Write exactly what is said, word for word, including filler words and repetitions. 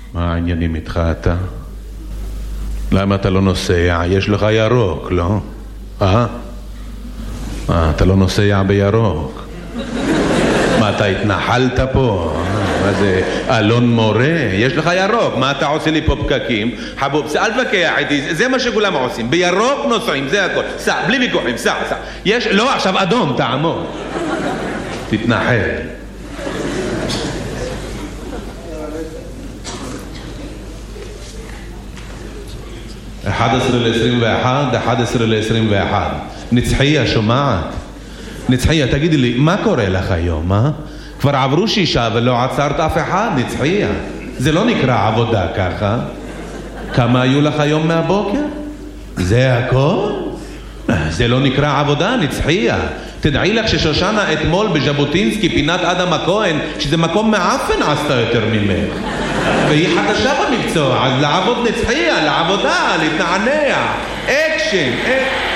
מה העניינים איתך אתה? למה אתה לא נוסע? יש לך ירוק, לא? אה? אה, אתה לא נוסע בירוק. מה, אתה התנחלת פה? מה זה, אלון מורה? יש לך ירוק, מה אתה עושה לי פה פקקים? חבוב, אל תבקח איתי, זה מה שכולם עושים. בירוק נוסעים, זה הכל. סע, בלי ויכוחים, סע, סע. יש, לא, עכשיו אדום, תעמוד. תתנחל. אחד עשר לעשרים ואחת, אחד עשר לעשרים ואחת. נצחיה, שומעת? נצחיה, תגידי לי, מה קורה לך היום, אה? כבר עברו שישה ולא עצרת אף אחד, נצחיה. זה לא נקרא עבודה ככה. כמה היו לך היום מהבוקר? זה הכל? זה לא נקרא עבודה, נצחיה. תדעי לך ששושנה אתמול בז'בוטינסקי, פינת אדם הכהן, שזה מקום מעפן עשתה יותר ממך. והיא חדשה במקצוע, אז לעבוד נצחיה, לעבודה, להתנענע. אקשן, אקשן.